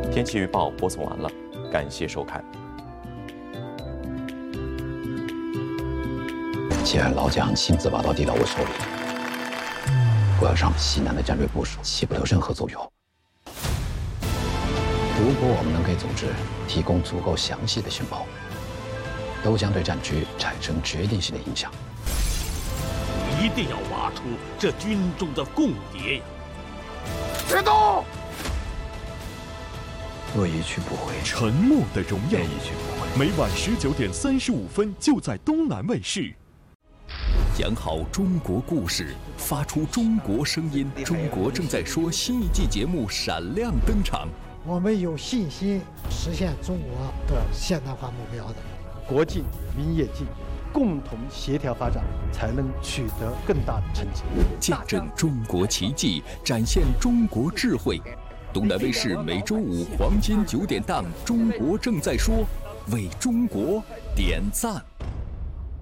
天气预报播送完了，感谢收看。 既然老蒋亲自把刀递到我手里，我要让西南的战略部署起不了任何作用。如果我们能给组织提供足够详细的情报，都将对战局产生决定性的影响。 一定要挖出这军中的共谍呀！ 别动！ 若一去不回， 沉默的荣耀， 一去不回。 每晚19点35分就在东南卫视。 讲好中国故事，发出中国声音。中国正在说新一季节目闪亮登场。 我们有信心实现中国的现代化目标的。 国进民也进，共同协调发展，才能取得更大的成绩。 见证中国奇迹，展现中国智慧。东南卫视每周五黄金9点档《中国正在说》，为中国点赞。